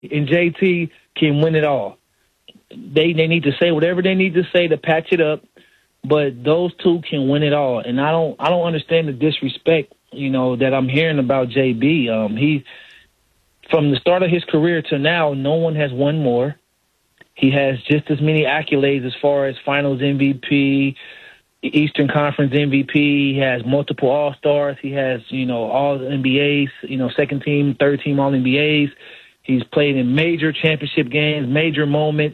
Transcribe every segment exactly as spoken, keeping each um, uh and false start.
and J T can win it all. They they need to say whatever they need to say to patch it up, but those two can win it all. And I don't I don't understand the disrespect, you know, that I'm hearing about J B. Um, he from the start of his career to now, no one has won more. He has just as many accolades as far as Finals M V P, Eastern Conference M V P. He has multiple All-Stars. He has, you know, all N B As, you know, second team, third team All N B As. He's played in major championship games, major moments.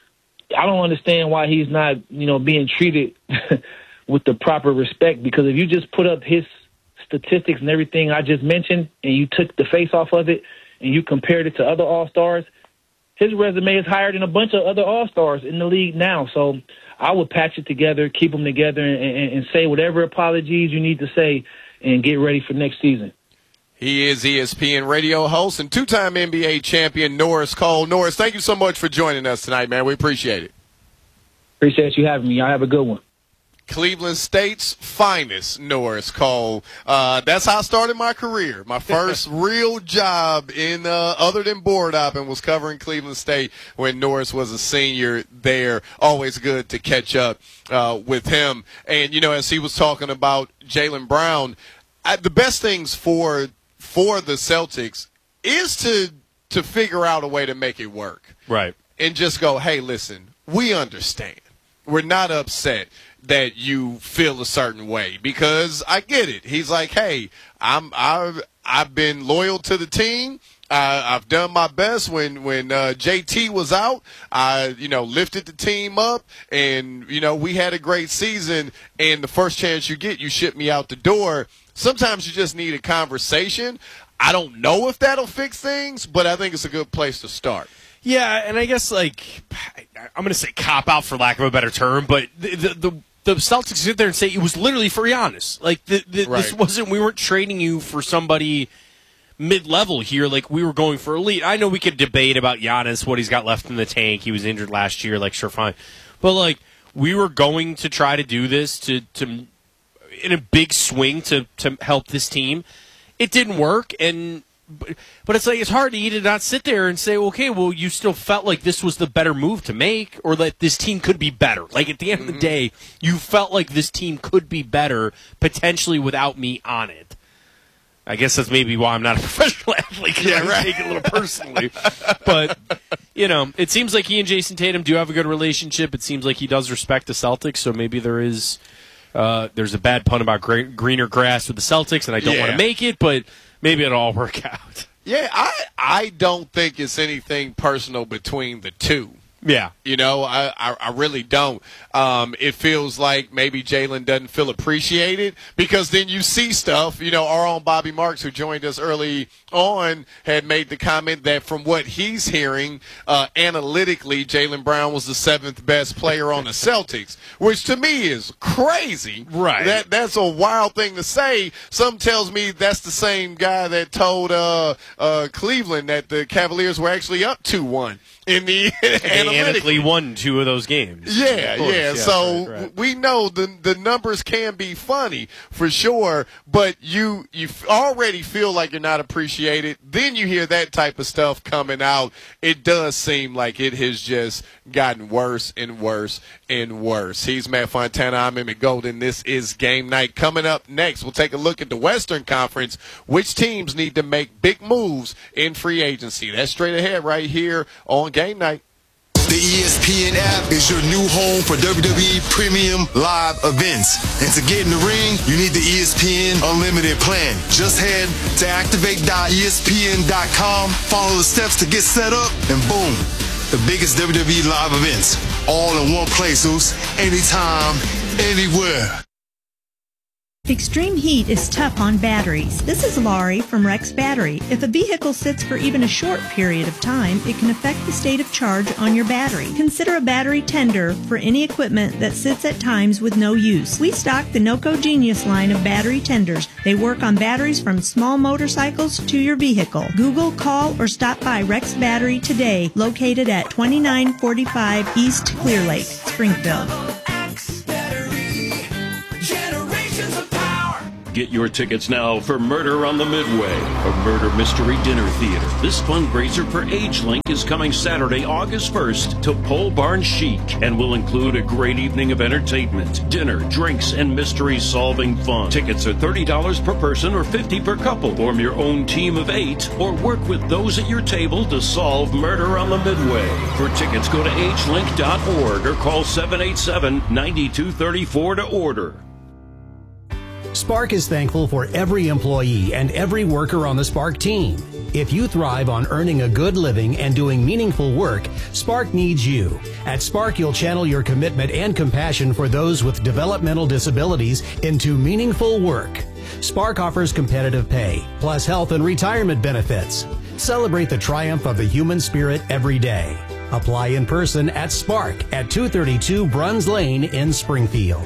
I don't understand why he's not, you know, being treated with the proper respect, because if you just put up his statistics and everything I just mentioned and you took the face off of it and you compared it to other All-Stars, his resume is higher than a bunch of other All-Stars in the league now. So I would patch it together, keep them together, and, and, and say whatever apologies you need to say and get ready for next season. He is E S P N radio host and two-time N B A champion Norris Cole. Norris, thank you so much for joining us tonight, man. We appreciate it. Appreciate you having me. Y'all have a good one. Cleveland State's finest, Norris Cole. Uh, that's how I started my career. My first real job in uh, other than board hopping was covering Cleveland State when Norris was a senior there. Always good to catch up uh, with him. And, you know, as he was talking about Jaylen Brown, I, the best things for for the Celtics is to to figure out a way to make it work. Right. And just go, hey, listen, we understand. We're not upset that you feel a certain way, because I get it. He's like, hey, I'm I've I've been loyal to the team. Uh, I've done my best when when uh, J T was out. I you know lifted the team up, and you know we had a great season. And the first chance you get, you ship me out the door. Sometimes you just need a conversation. I don't know if that'll fix things, but I think it's a good place to start. Yeah, and I guess, like, I'm going to say cop-out for lack of a better term, but the the, the, the Celtics sit there and say it was literally for Giannis. Like, the, the, right. this wasn't – we weren't trading you for somebody mid-level here. Like, we were going for elite. I know we could debate about Giannis, what he's got left in the tank. He was injured last year. Like, sure, fine. But, like, we were going to try to do this to – to in a big swing to, to help this team. It didn't work, and but, but it's like it's hard to you to not sit there and say, okay, well, you still felt like this was the better move to make, or that this team could be better. Like at the end mm-hmm. of the day, you felt like this team could be better potentially without me on it. I guess that's maybe why I'm not a professional athlete, because yeah, I right. take it a little personally. But, you know, it seems like he and Jason Tatum do have a good relationship. It seems like he does respect the Celtics, so maybe there is uh, there's a bad pun about gra- greener grass with the Celtics, and I don't yeah. want to make it, but maybe it'll all work out. Yeah, I I don't think it's anything personal between the two. Yeah. You know, I, I, I really don't. Um, it feels like maybe Jaylen doesn't feel appreciated, because then you see stuff. You know, our own Bobby Marks, who joined us early on, had made the comment that from what he's hearing, uh, analytically, Jaylen Brown was the seventh best player on the Celtics, which to me is crazy. Right. That That's a wild thing to say. Some tells me that's the same guy that told uh, uh, Cleveland that the Cavaliers were actually up two one. In the analytically won two of those games. Yeah, course, yeah. yeah. So right, right. we know the the numbers can be funny for sure, but you you already feel like you're not appreciated. Then you hear that type of stuff coming out. It does seem like it has just gotten worse and worse and worse. He's Matt Fontana. I'm Emmett Golden. This is Game Night. Coming up next, we'll take a look at the Western Conference. Which teams need to make big moves in free agency? That's straight ahead right here on Game Night. The E S P N app is your new home for W W E Premium Live events. And to get in the ring, you need the E S P N Unlimited plan. Just head to activate dot E S P N dot com, follow the steps to get set up, and boom, the biggest W W E live events, all in one place, Zeus. Anytime, anywhere. Extreme heat is tough on batteries. This is Laurie from Rex Battery. If a vehicle sits for even a short period of time, it can affect the state of charge on your battery. Consider a battery tender for any equipment that sits at times with no use. We stock the NOCO Genius line of battery tenders. They work on batteries from small motorcycles to your vehicle. Google, call, or stop by Rex Battery today, located at twenty-nine forty-five East Clear Lake, Springfield. Get your tickets now for Murder on the Midway, a murder mystery dinner theater. This fundraiser for AgeLink is coming Saturday, August first to Pole Barn Chic and will include a great evening of entertainment, dinner, drinks, and mystery-solving fun. Tickets are thirty dollars per person or fifty dollars per couple. Form your own team of eight or work with those at your table to solve Murder on the Midway. For tickets, go to age link dot org or call seven eight seven, nine two three four to order. Spark is thankful for every employee and every worker on the Spark team. If you thrive on earning a good living and doing meaningful work, Spark needs you. At Spark, you'll channel your commitment and compassion for those with developmental disabilities into meaningful work. Spark offers competitive pay, plus health and retirement benefits. Celebrate the triumph of the human spirit every day. Apply in person at Spark at two thirty-two Bruns Lane in Springfield.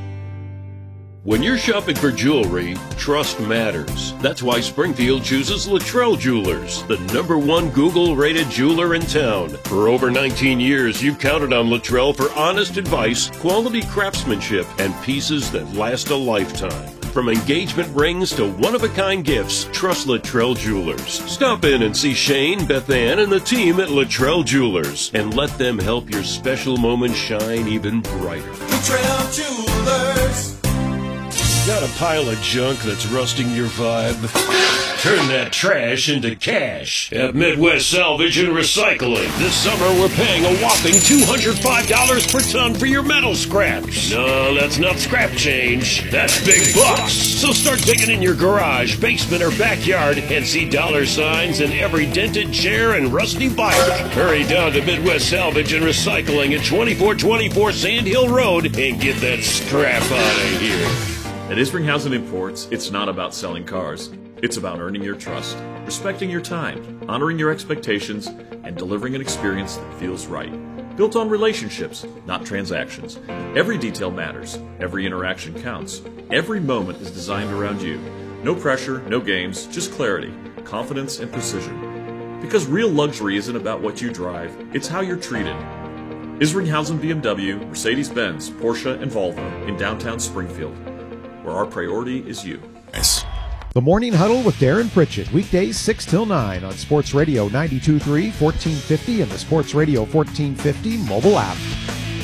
When you're shopping for jewelry, trust matters. That's why Springfield chooses Luttrell Jewelers, the number one Google-rated jeweler in town. For over nineteen years, you've counted on Luttrell for honest advice, quality craftsmanship, and pieces that last a lifetime. From engagement rings to one-of-a-kind gifts, trust Luttrell Jewelers. Stop in and see Shane, Beth Ann, and the team at Luttrell Jewelers, and let them help your special moment shine even brighter. Luttrell Jewelers. Got a pile of junk that's rusting your vibe? Turn that trash into cash at Midwest Salvage and Recycling. This summer, we're paying a whopping two hundred five dollars per ton for your metal scraps. No, that's not scrap change. That's big bucks. So start digging in your garage, basement, or backyard and see dollar signs in every dented chair and rusty bike. Hurry down to Midwest Salvage and Recycling at twenty-four twenty-four Sand Hill Road and get that scrap out of here. At Isringhausen Imports, it's not about selling cars. It's about earning your trust, respecting your time, honoring your expectations, and delivering an experience that feels right. Built on relationships, not transactions. Every detail matters. Every interaction counts. Every moment is designed around you. No pressure, no games, just clarity, confidence, and precision. Because real luxury isn't about what you drive, it's how you're treated. Isringhausen B M W, Mercedes-Benz, Porsche, and Volvo in downtown Springfield, where our priority is you. Nice. The Morning Huddle with Darren Pritchett, weekdays six till nine on Sports Radio ninety-two point three, fourteen fifty, and the Sports Radio fourteen fifty mobile app.